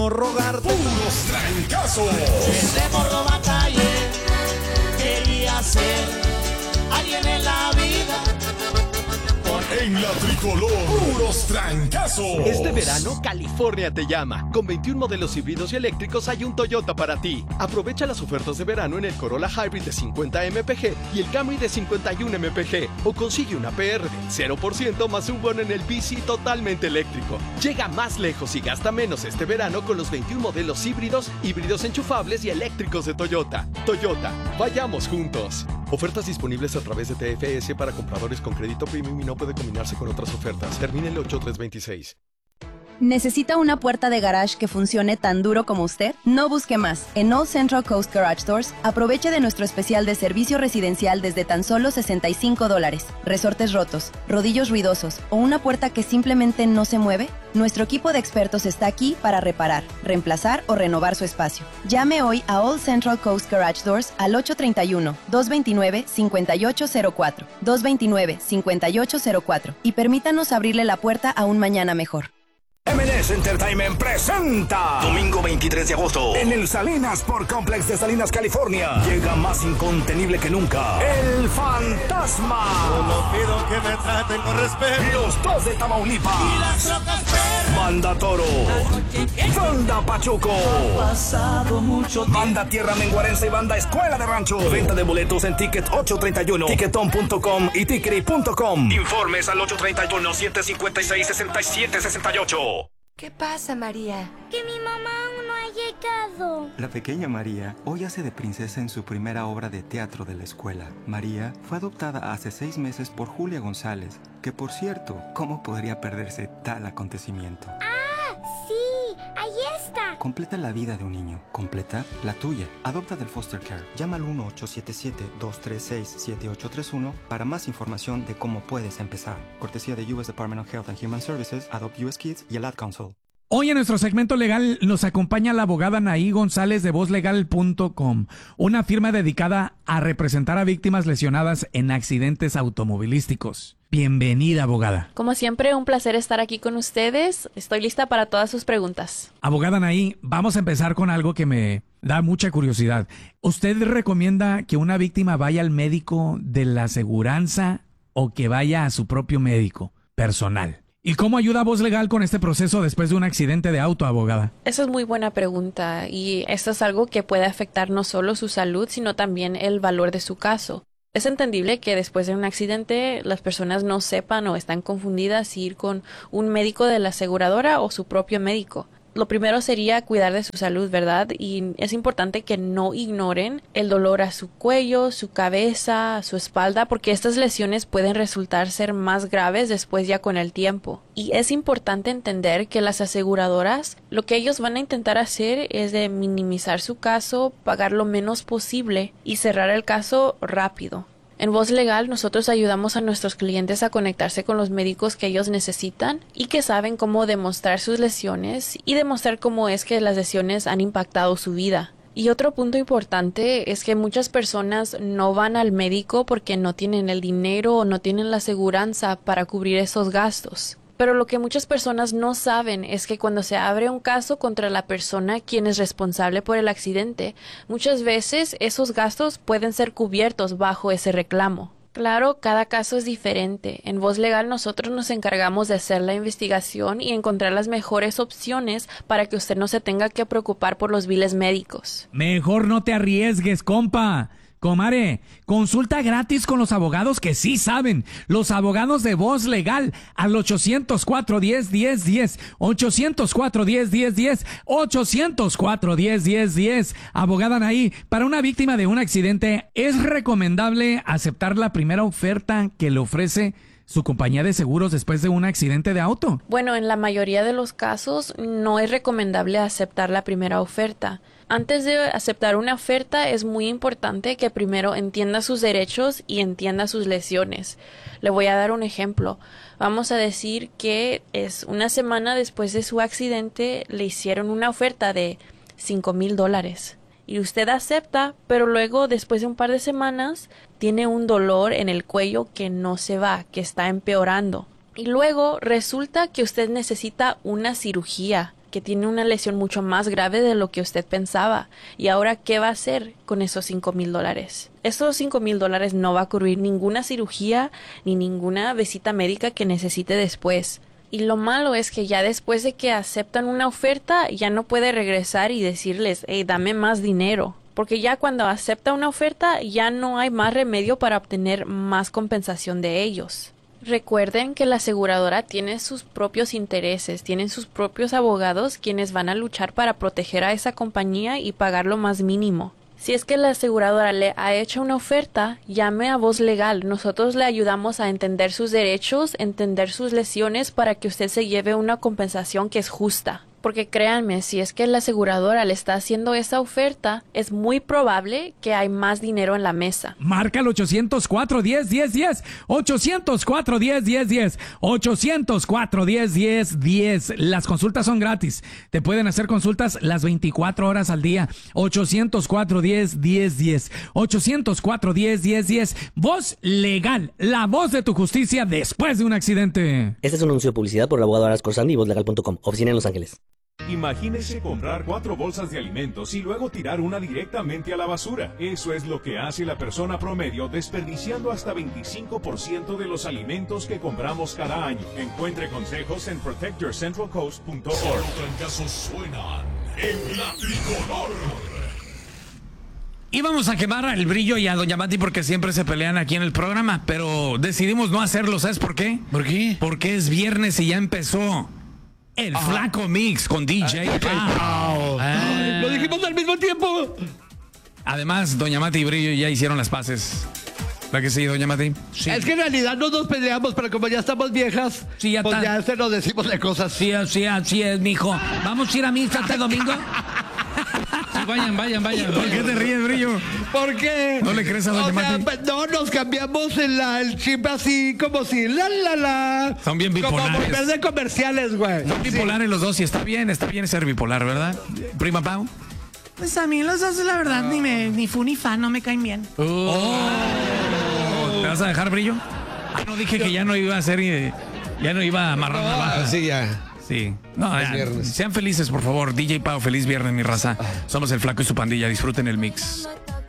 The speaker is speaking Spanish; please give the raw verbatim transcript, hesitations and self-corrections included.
Rogarte. Puros trancazos. Ese morro batallé, quería ser alguien en la vida. En la tricolor, puros trancazos. Este verano, California te llama. Con veintiún modelos híbridos y eléctricos hay un Toyota para ti. Aprovecha las ofertas de verano en el Corolla Hybrid de cincuenta M P G y el Camry de cincuenta y uno M P G. O consigue una P R de cero por ciento más un bono en el B C totalmente eléctrico. Llega más lejos y gasta menos este verano con los veintiún modelos híbridos, híbridos enchufables y eléctricos de Toyota. Toyota, vayamos juntos. Ofertas disponibles a través de T F S para compradores con crédito premium y no puede combinarse con otras ofertas. Termina el ocho tres veintiséis. ¿Necesita una puerta de garage que funcione tan duro como usted? No busque más. En All Central Coast Garage Doors, aproveche de nuestro especial de servicio residencial desde tan solo sesenta y cinco dólares. Resortes rotos, rodillos ruidosos o una puerta que simplemente no se mueve. Nuestro equipo de expertos está aquí para reparar, reemplazar o renovar su espacio. Llame hoy a All Central Coast Garage Doors al ocho tres uno, dos dos nueve, cinco ocho cero cuatro, dos dos nueve, cinco ocho cero cuatro y permítanos abrirle la puerta a un mañana mejor. M and S Entertainment presenta domingo veintitrés de agosto en el Salinas Sport Complex de Salinas, California. Llega más incontenible que nunca el Fantasma. Solo pido que me traten con respeto. Los dos de Tamaulipas. Y las rocas perras. Banda Toro. Banda Pachuco. Ha pasado mucho tiempo. Banda Tierra Menguarense y Banda Escuela de Rancho. Venta de boletos en Ticket ocho treinta y uno, ticketon punto com y tickery punto com. Informes al ocho treinta y uno, siete cincuenta y seis, sesenta y siete sesenta y ocho. ¿Qué pasa, María? Que mi mamá aún no ha llegado. La pequeña María hoy hace de princesa en su primera obra de teatro de la escuela. María fue adoptada hace seis meses por Julia González, que por cierto, ¿cómo podría perderse tal acontecimiento? ¡Ah, sí! ¡Ahí está! Completa la vida de un niño. Completa la tuya. Adopta del Foster Care. Llama al uno ocho siete siete, dos tres seis, siete ocho tres uno para más información de cómo puedes empezar. Cortesía de U S Department of Health and Human Services, Adopt U S Kids y el Ad Council. Hoy en nuestro segmento legal nos acompaña la abogada Anaí González de voz legal punto com, una firma dedicada a representar a víctimas lesionadas en accidentes automovilísticos. Bienvenida, abogada. Como siempre, un placer estar aquí con ustedes. Estoy lista para todas sus preguntas. Abogada Anaí, vamos a empezar con algo que me da mucha curiosidad. ¿Usted recomienda que una víctima vaya al médico de la aseguranza o que vaya a su propio médico personal? ¿Y cómo ayuda Voz Legal con este proceso después de un accidente de auto, abogada? Esa es muy buena pregunta y esto es algo que puede afectar no solo su salud, sino también el valor de su caso. Es entendible que después de un accidente las personas no sepan o están confundidas si ir con un médico de la aseguradora o su propio médico. Lo primero sería cuidar de su salud, ¿verdad? Y es importante que no ignoren el dolor a su cuello, su cabeza, a su espalda, porque estas lesiones pueden resultar ser más graves después ya con el tiempo. Y es importante entender que las aseguradoras, lo que ellos van a intentar hacer es de minimizar su caso, pagar lo menos posible y cerrar el caso rápido. En Voz Legal nosotros ayudamos a nuestros clientes a conectarse con los médicos que ellos necesitan y que saben cómo demostrar sus lesiones y demostrar cómo es que las lesiones han impactado su vida. Y otro punto importante es que muchas personas no van al médico porque no tienen el dinero o no tienen la aseguranza para cubrir esos gastos. Pero lo que muchas personas no saben es que cuando se abre un caso contra la persona quien es responsable por el accidente, muchas veces esos gastos pueden ser cubiertos bajo ese reclamo. Claro, cada caso es diferente. En Voz Legal nosotros nos encargamos de hacer la investigación y encontrar las mejores opciones para que usted no se tenga que preocupar por los biles médicos. Mejor no te arriesgues, compa. Comare, consulta gratis con los abogados que sí saben. Los abogados de Voz Legal al ochocientos cuatro, diez, diez, diez. ochocientos cuatro, diez, diez, diez. ochocientos cuatro, diez, diez, diez. Abogada Anaí, para una víctima de un accidente, ¿es recomendable aceptar la primera oferta que le ofrece su compañía de seguros después de un accidente de auto? Bueno, en la mayoría de los casos no es recomendable aceptar la primera oferta. Antes de aceptar una oferta es muy importante que primero entienda sus derechos y entienda sus lesiones. Le voy a dar un ejemplo. Vamos a decir que es una semana después de su accidente le hicieron una oferta de cinco mil dólares. Y usted acepta, pero luego después de un par de semanas tiene un dolor en el cuello que no se va, que está empeorando. Y luego resulta que usted necesita una cirugía. que tiene una lesión mucho más grave de lo que usted pensaba. Y ahora, ¿qué va a hacer con esos cinco mil dólares? Esos cinco mil dólares no va a cubrir ninguna cirugía ni ninguna visita médica que necesite después. Y lo malo es que ya después de que aceptan una oferta, ya no puede regresar y decirles, hey, dame más dinero. Porque ya cuando acepta una oferta, ya no hay más remedio para obtener más compensación de ellos. Recuerden que la aseguradora tiene sus propios intereses, tienen sus propios abogados quienes van a luchar para proteger a esa compañía y pagar lo más mínimo. Si es que la aseguradora le ha hecho una oferta, llame a Voz Legal. Nosotros le ayudamos a entender sus derechos, entender sus lesiones para que usted se lleve una compensación que es justa. Porque créanme, si es que la aseguradora le está haciendo esa oferta, es muy probable que hay más dinero en la mesa. Marca al ochocientos cuatro, diez, diez, diez. ochocientos cuatro, diez, diez, diez. ochocientos cuatro, diez, diez, diez. Las consultas son gratis. Te pueden hacer consultas las veinticuatro horas al día. ochocientos cuatro, diez, diez, diez. ochocientos cuatro, diez, diez, diez. Voz Legal, la voz de tu justicia después de un accidente. Este es un anuncio de publicidad por el abogado Aras Corsani y voz legal punto com. Oficina en Los Ángeles. Imagínese comprar cuatro bolsas de alimentos y luego tirar una directamente a la basura. Eso es lo que hace la persona promedio, desperdiciando hasta veinticinco por ciento de los alimentos que compramos cada año. Encuentre consejos en protect your central coast punto org. Los trancazos suenan en la tricolor. Íbamos a quemar al Brillo y a Doña Mati porque siempre se pelean aquí en el programa, pero decidimos no hacerlo. ¿Sabes por qué? ¿Por qué? Porque es viernes y ya empezó el Ajá. Flaco Mix con D J Pau. Ah. Lo dijimos al mismo tiempo. Además, Doña Mati y Brillo ya hicieron las paces. ¿La que sí, Doña Mati? Sí. Es que en realidad no nos peleamos, pero como ya estamos viejas, sí, ya pues ta... ya se nos decimos de cosas. Sí, sí, así es, mijo. ¿Vamos a ir a misa este domingo? Sí, vayan, vayan, vayan. ¿Por qué te ríes, Brillo? ¿Por qué? ¿No le crees a Doña o sea, Mati? No, nos cambiamos en la, el chip así como si la la la. Son bien bipolares. Como volver de comerciales, güey. Son bipolares sí. Los dos y está bien, está bien ser bipolar, ¿verdad? Prima Pau. Pues a mí los dos, la verdad, ni, me, ni fu ni fa, no me caen bien. Oh. Oh. ¿Te vas a dejar, Brillo? Ah, no, dije que ya no iba a hacer, ya no iba a amarrar la baja. Sí, ya. Sí. No, ya, sean felices, por favor. D J Pau, feliz viernes, mi raza. Somos el Flaco y su pandilla. Disfruten el mix.